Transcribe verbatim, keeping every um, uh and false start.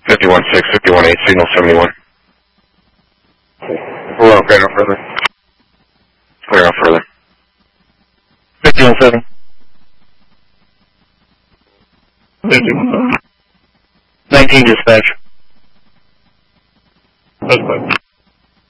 fifty-one six, fifty-one eight, signal seventy-one. Hello, clear no further. Clear no further. fifty-one seven. fifty-one. nineteen dispatch. That's fine.